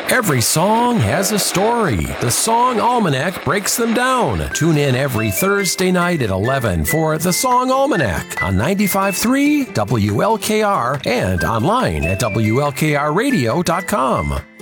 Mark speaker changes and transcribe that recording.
Speaker 1: Every song has a story. The Song Almanac breaks them down. Tune in every Thursday night at 11 for The Song Almanac on 95.3 WLKR and online at WLKRradio.com.